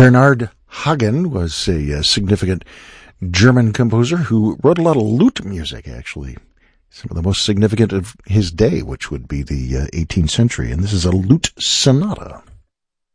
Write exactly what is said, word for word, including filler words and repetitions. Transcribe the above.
Bernhard Hagen was a uh, significant German composer who wrote a lot of lute music, actually. Some of the most significant of his day, which would be the uh, eighteenth century. And this is a lute sonata.